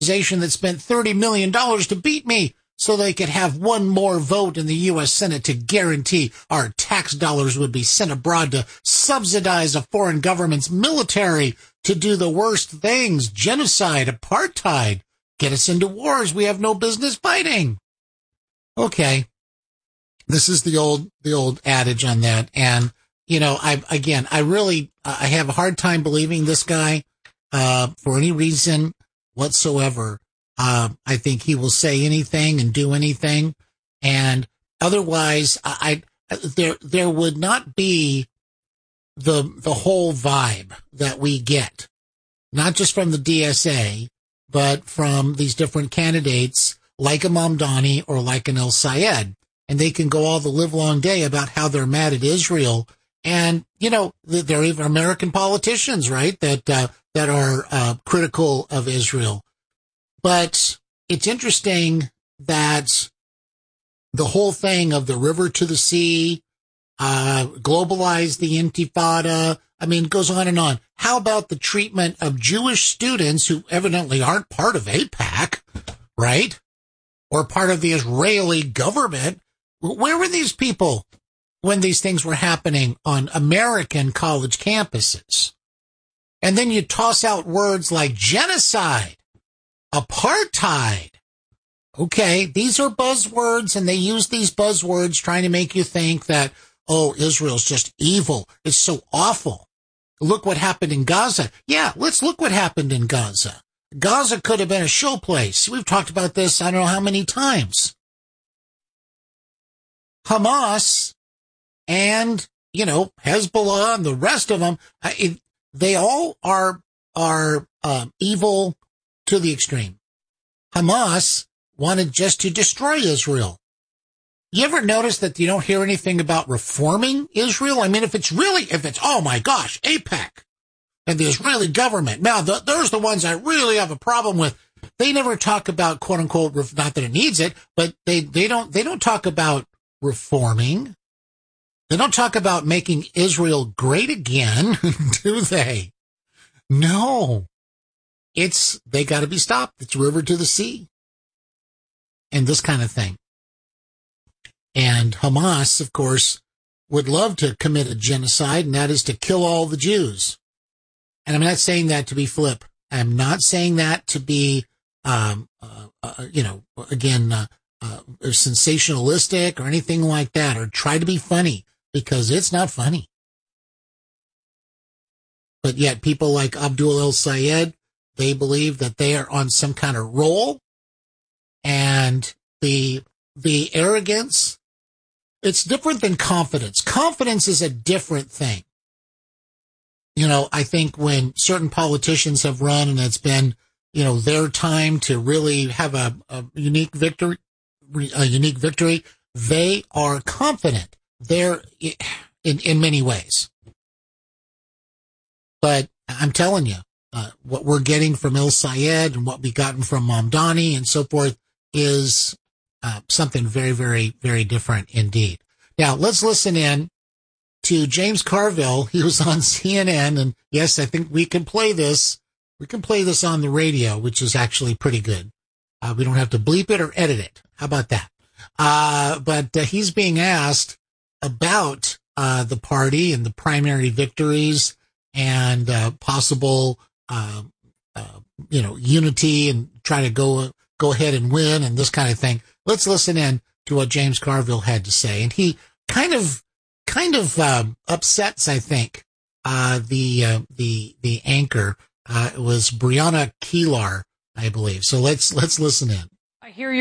organization that spent $30 million to beat me so they could have one more vote in the U.S. Senate to guarantee our tax dollars would be sent abroad to subsidize a foreign government's military to do the worst things, genocide, apartheid, get us into wars we have no business fighting. Okay. This is the old adage on that. And, I have a hard time believing this guy, for any reason whatsoever. I think he will say anything and do anything. And otherwise, there would not be the whole vibe that we get, not just from the DSA, but from these different candidates like a Mamdani or like an El Sayed. And they can go all the livelong day about how they're mad at Israel. And, there are even American politicians, right, that are critical of Israel. But it's interesting that the whole thing of the river to the sea, globalize the Intifada, goes on and on. How about the treatment of Jewish students who evidently aren't part of AIPAC, right, or part of the Israeli government? Where were these people when these things were happening on American college campuses? And then you toss out words like genocide, apartheid. Okay, these are buzzwords, and they use these buzzwords trying to make you think that, oh, Israel's just evil. It's so awful. Look what happened in Gaza. Yeah, let's look what happened in Gaza. Gaza could have been a show place. We've talked about this I don't know how many times. Hamas and, Hezbollah and the rest of them, they all are evil to the extreme. Hamas wanted just to destroy Israel. You ever notice that you don't hear anything about reforming Israel? If it's, oh my gosh, AIPAC and the Israeli government. Now, there's the ones I really have a problem with. They never talk about, quote unquote, not that it needs it, but they don't talk about reforming. They don't talk about making Israel great again, do they? No. They got to be stopped. It's river to the sea. And this kind of thing. And Hamas, of course, would love to commit a genocide, and that is to kill all the Jews. And I'm not saying that to be flip. I'm not saying that to be, sensationalistic or anything like that, or try to be funny, because it's not funny. But yet people like Abdul El Sayed, they believe that they are on some kind of roll, and the arrogance, it's different than confidence. Confidence is a different thing. I think when certain politicians have run and it's been, their time to really have a unique victory, they are confident. They're in many ways. But I'm telling you, what we're getting from El Sayed and what we've gotten from Mamdani and so forth is something very, very, very different indeed. Now, let's listen in to James Carville. He was on CNN, and yes, I think we can play this. We can play this on the radio, which is actually pretty good. We don't have to bleep it or edit it. How about that? But he's being asked about the party and the primary victories and possible, unity and try to go ahead and win and this kind of thing. Let's listen in to what James Carville had to say. And he kind of upsets, I think, the anchor. It was Brianna Keilar, I believe. So let's listen in. I hear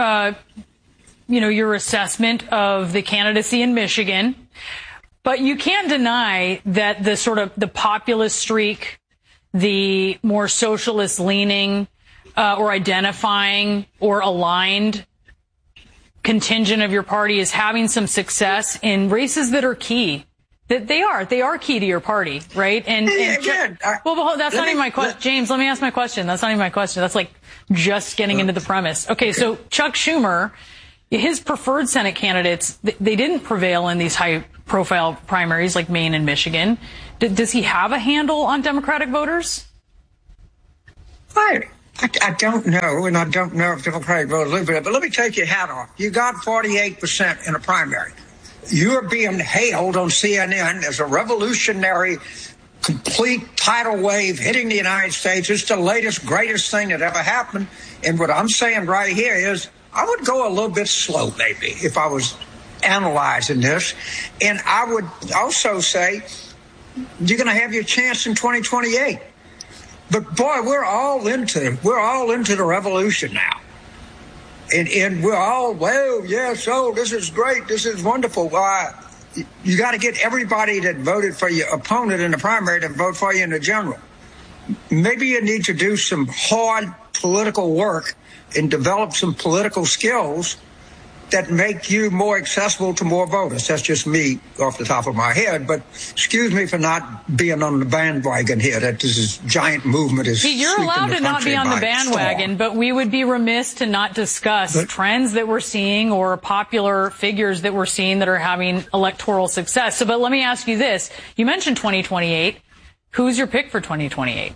your assessment of the candidacy in Michigan, but you can't deny that the sort of the populist streak, the more socialist leaning, or identifying or aligned contingent of your party is having some success in races that are key. That they are key to your party, right? Well, that's not even my question. James, let me ask my question. That's not even my question. That's like just getting into the premise. Okay, so Chuck Schumer, his preferred Senate candidates, they didn't prevail in these high-profile primaries like Maine and Michigan. Does he have a handle on Democratic voters? I don't know, and I don't know if Democratic voters live with it, but let me take your hat off. You got 48% in a primary. You're being hailed on CNN as a revolutionary, complete tidal wave hitting the United States. It's the latest, greatest thing that ever happened. And what I'm saying right here is I would go a little bit slow, maybe, if I was analyzing this. And I would also say you're going to have your chance in 2028. But boy, we're all into the revolution now. And we're all, well, yes, oh, this is great, this is wonderful. You got to get everybody that voted for your opponent in the primary to vote for you in the general. Maybe you need to do some hard political work and develop some political skills that make you more accessible to more voters. That's just me off the top of my head, but excuse me for not being on the bandwagon here, that this giant movement is You're allowed to not be on the bandwagon, but we would be remiss to not discuss trends that we're seeing or popular figures that we're seeing that are having electoral success. So, but let me ask you this. You mentioned 2028. Who's your pick for 2028?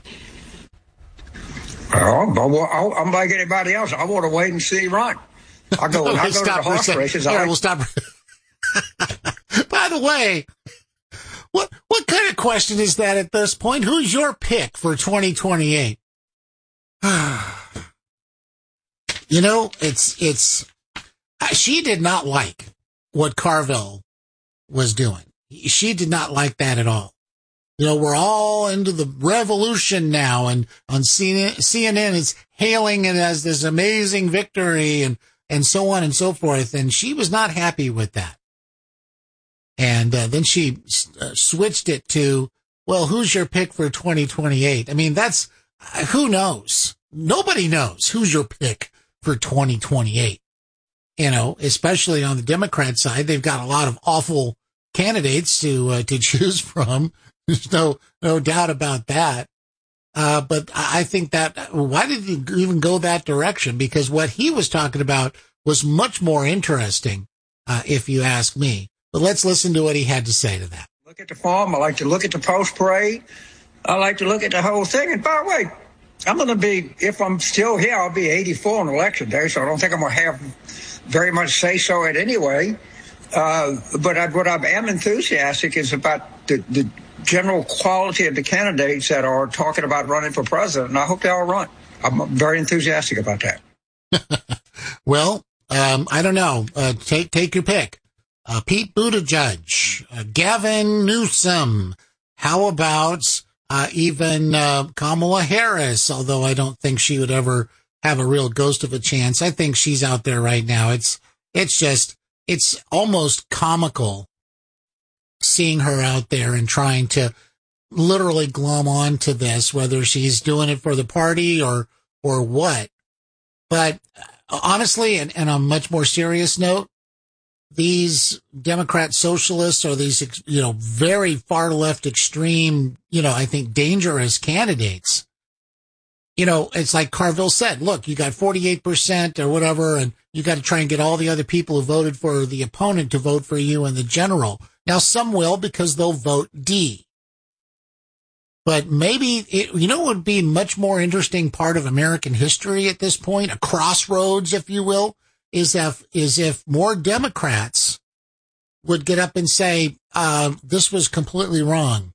Oh, I'm like anybody else. I want to wait and see run. I go to the horse races. We'll stop. By the way, what kind of question is that at this point? Who's your pick for 2028? You know, it's she did not like what Carville was doing. She did not like that at all. You know, we're all into the revolution now, and on CNN is hailing it as this amazing victory and so on and so forth. And she was not happy with that. And then she switched it to, well, who's your pick for 2028? I mean, that's, who knows? Nobody knows who's your pick for 2028. You know, especially on the Democrat side, they've got a lot of awful candidates to choose from. There's no doubt about that. But I think that, why did he even go that direction? Because what he was talking about was much more interesting, if you ask me. But let's listen to what he had to say to that. Look at the farm. I like to look at the post parade. I like to look at the whole thing. And by the way, I'm going to be, if I'm still here, I'll be 84 on election day. So I don't think I'm going to have very much say so at anyway. But what I am enthusiastic is about the general quality of the candidates that are talking about running for president, and I hope they all run. I'm very enthusiastic about that. Well, I don't know. Take your pick. Pete Buttigieg, Gavin Newsom. How about even Kamala Harris? Although I don't think she would ever have a real ghost of a chance. I think she's out there right now. It's almost comical seeing her out there and trying to literally glom on to this, whether she's doing it for the party or what. But honestly, and on a much more serious note, these Democrat socialists or these, you know, very far left extreme, you know, I think dangerous candidates. You know, it's like Carville said, look, you got 48% or whatever, and you got to try and get all the other people who voted for the opponent to vote for you in the general. Now, some will because they'll vote D. But maybe, you know, what would be a much more interesting part of American history at this point, a crossroads, if you will, is if more Democrats would get up and say, this was completely wrong.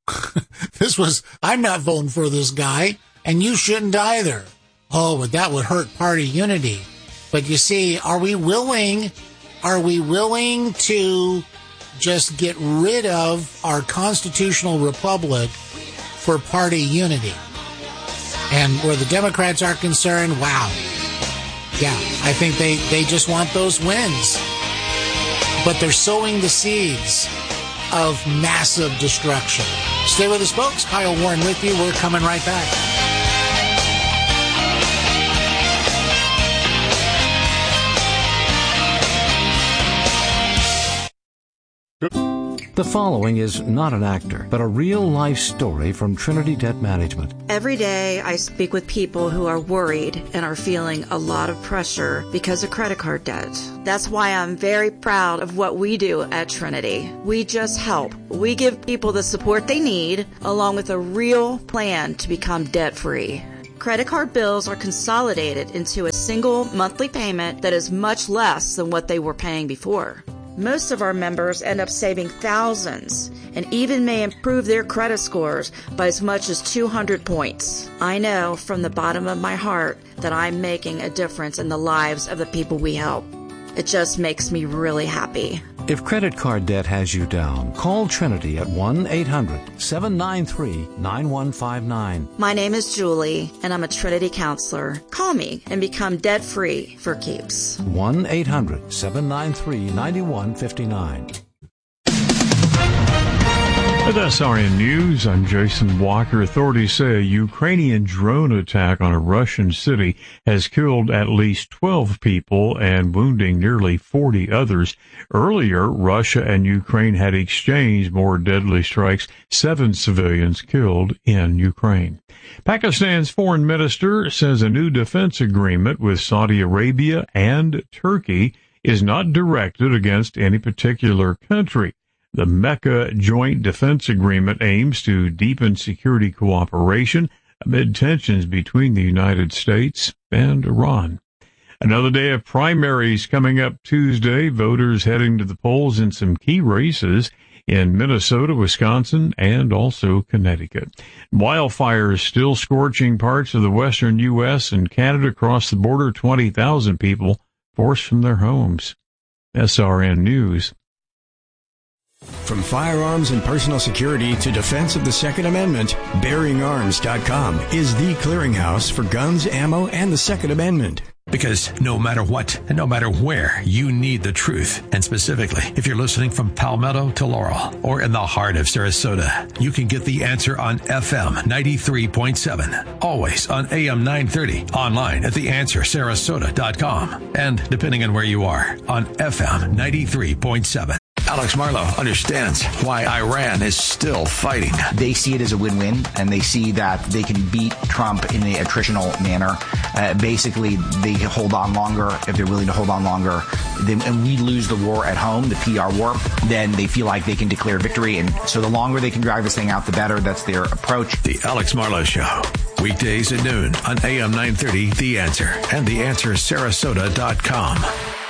I'm not voting for this guy, and you shouldn't either. Oh, but that would hurt party unity. But you see, are we willing to just get rid of our constitutional republic for party unity? And where the Democrats are concerned, wow. Yeah, I think they just want those wins. But they're sowing the seeds of massive destruction. Stay with us, folks. Kyle Warren with you. We're coming right back. The following is not an actor, but a real-life story from Trinity Debt Management. Every day I speak with people who are worried and are feeling a lot of pressure because of credit card debt. That's why I'm very proud of what we do at Trinity. We just help. We give people the support they need, along with a real plan to become debt-free. Credit card bills are consolidated into a single monthly payment that is much less than what they were paying before. Most of our members end up saving thousands and even may improve their credit scores by as much as 200 points. I know from the bottom of my heart that I'm making a difference in the lives of the people we help. It just makes me really happy. If credit card debt has you down, call Trinity at 1-800-793-9159. My name is Julie, and I'm a Trinity counselor. Call me and become debt-free for keeps. 1-800-793-9159. With SRN News, I'm Jason Walker. Authorities say a Ukrainian drone attack on a Russian city has killed at least 12 people and wounding nearly 40 others. Earlier, Russia and Ukraine had exchanged more deadly strikes, 7 civilians killed in Ukraine. Pakistan's foreign minister says a new defense agreement with Saudi Arabia and Turkey is not directed against any particular country. The Mecca Joint Defense Agreement aims to deepen security cooperation amid tensions between the United States and Iran. Another day of primaries coming up Tuesday, voters heading to the polls in some key races in Minnesota, Wisconsin, and also Connecticut. Wildfires still scorching parts of the western U.S. and Canada. Across the border, 20,000 people forced from their homes. SRN News. From firearms and personal security to defense of the Second Amendment, BearingArms.com is the clearinghouse for guns, ammo, and the Second Amendment. Because no matter what and no matter where, you need the truth. And specifically, if you're listening from Palmetto to Laurel or in the heart of Sarasota, you can get the answer on FM 93.7. Always on AM 930. Online at theanswersarasota.com. And depending on where you are, on FM 93.7. Alex Marlow understands why Iran is still fighting. They see it as a win-win, and they see that they can beat Trump in an attritional manner. Basically, they can hold on longer if they're willing to hold on longer. And we lose the war at home, the PR war, then they feel like they can declare victory. And so the longer they can drag this thing out, the better. That's their approach. The Alex Marlow Show, weekdays at noon on AM 930, The Answer, and theanswersarasota.com.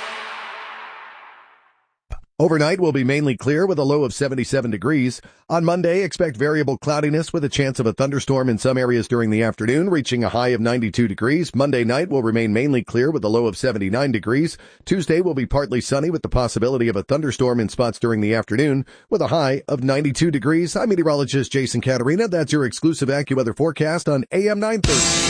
Overnight will be mainly clear with a low of 77 degrees. On Monday, expect variable cloudiness with a chance of a thunderstorm in some areas during the afternoon, reaching a high of 92 degrees. Monday night will remain mainly clear with a low of 79 degrees. Tuesday will be partly sunny with the possibility of a thunderstorm in spots during the afternoon with a high of 92 degrees. I'm meteorologist Jason Caterina. That's your exclusive AccuWeather forecast on AM 930.